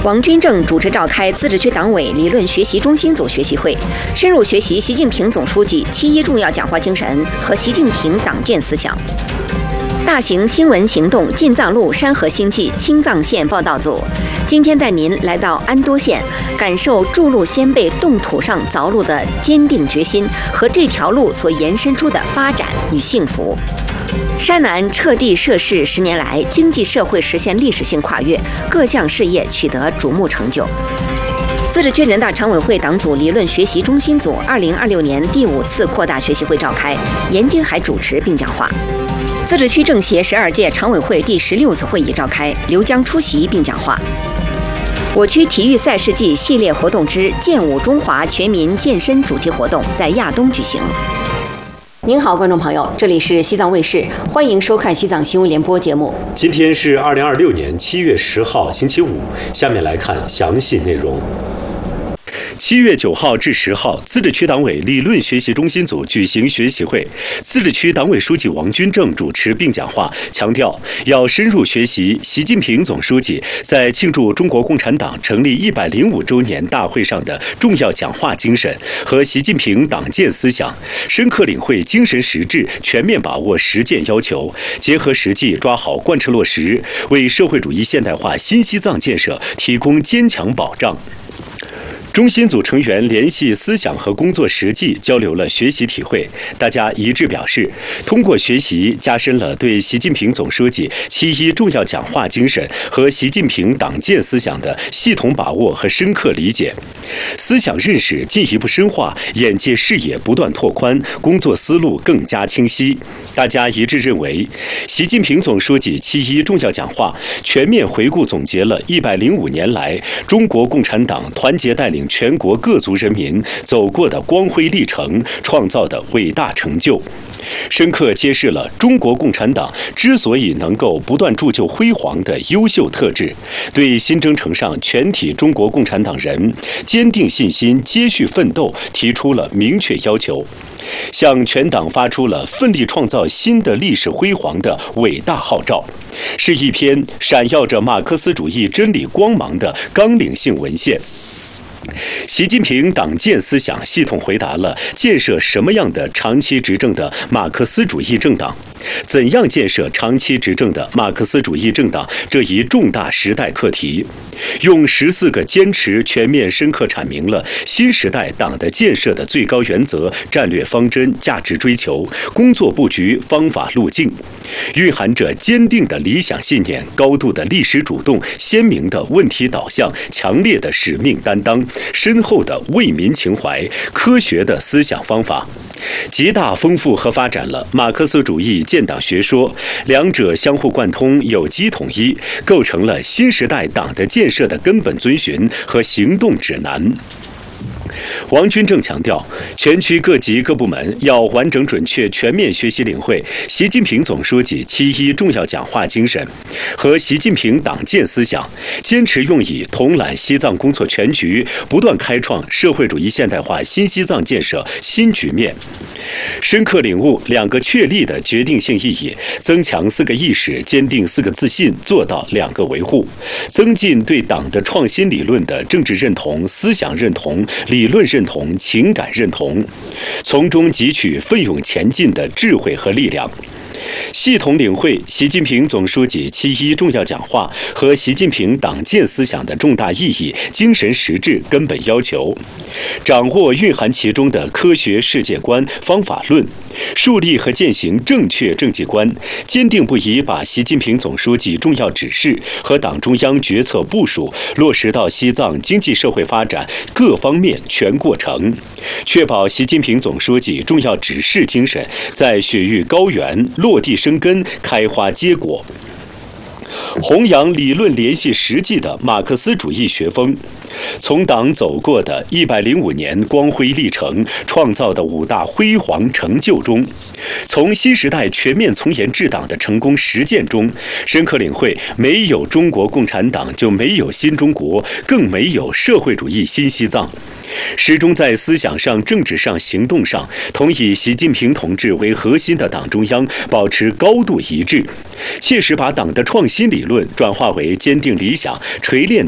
王军正主持召开自治区党委理论学习中心组学习会，深入学习习近平总书记7·1重要讲话精神和习近平党建思想。大型新闻行动进藏路山河星际青藏线报道组今天带您来到安多县，感受筑路先辈冻土上凿路的坚定决心和这条路所延伸出的发展与幸福。山南彻地涉市10年来，经济社会实现历史性跨越，各项事业取得瞩目成就。自治区人大常委会党组理论学习中心组2026年第5次扩大学习会召开，严金海主持并讲话。自治区政协12届常委会第16次会议召开，刘江出席并讲话。我区体育赛事季系列活动之健舞中华全民健身主题活动在亚东举行。您好，观众朋友，这里是西藏卫视，欢迎收看西藏新闻联播节目。 今天是2026年7月10号，星期五。下面来看详细内容。7月9号至10号，自治区党委理论学习中心组举行学习会，自治区党委书记王军正主持并讲话，强调要深入学习习近平总书记在庆祝中国共产党成立105周年大会上的重要讲话精神和习近平党建思想，深刻领会精神实质，全面把握实践要求，结合实际抓好贯彻落实，为社会主义现代化新西藏建设提供坚强保障。中心组成员联系思想和工作实际，交流了学习体会。大家一致表示，通过学习加深了对习近平总书记7·1重要讲话精神和习近平党建思想的系统把握和深刻理解，思想认识进一步深化，眼界视野不断拓宽，工作思路更加清晰。大家一致认为，习近平总书记7·1重要讲话全面回顾总结了105年来中国共产党团结带领全国各族人民走过的光辉历程，创造的伟大成就，深刻揭示了中国共产党之所以能够不断铸就辉煌的优秀特质，对新征程上全体中国共产党人坚定信心、接续奋斗提出了明确要求，向全党发出了奋力创造新的历史辉煌的伟大号召，是一篇闪耀着马克思主义真理光芒的纲领性文献。习近平党建思想系统回答了建设什么样的长期执政的马克思主义政党，怎样建设长期执政的马克思主义政党这一重大时代课题，用14个坚持全面深刻阐明了新时代党的建设的最高原则、战略方针、价值追求、工作布局、方法路径，蕴含着坚定的理想信念、高度的历史主动、鲜明的问题导向、强烈的使命担当、深厚的为民情怀、科学的思想方法，极大丰富和发展了马克思主义建党学说，两者相互贯通，有机统一，构成了新时代党的建设的根本遵循和行动指南。王军正强调，全区各级各部门要完整准确全面学习领会习近平总书记7·1重要讲话精神和习近平党建思想，坚持用以统揽西藏工作全局，不断开创社会主义现代化新西藏建设新局面。深刻领悟2个确立的决定性意义，增强4个意识，坚定4个自信，做到2个维护，增进对党的创新理论的政治认同、思想认同、理论认同、情感认同，从中汲取奋勇前进的智慧和力量。系统领会习近平总书记7·1重要讲话和习近平党建思想的重大意义、精神实质、根本要求，掌握蕴含其中的科学世界观、方法论，树立和践行正确政绩观，坚定不移把习近平总书记重要指示和党中央决策部署落实到西藏经济社会发展各方面全过程，确保习近平总书记重要指示精神在雪域高原落地生根、开花结果，弘扬理论联系实际的马克思主义学风，从党走过的105年光辉历程创造的5大辉煌成就中，从新时代全面从严治党的成功实践中，深刻领会没有中国共产党就没有新中国，更没有社会主义新西藏。始终在思想上、政治上、行动上同以习近平同志为核心的党中央保持高度一致，切实把党的创新理论转化为坚定理想、锤炼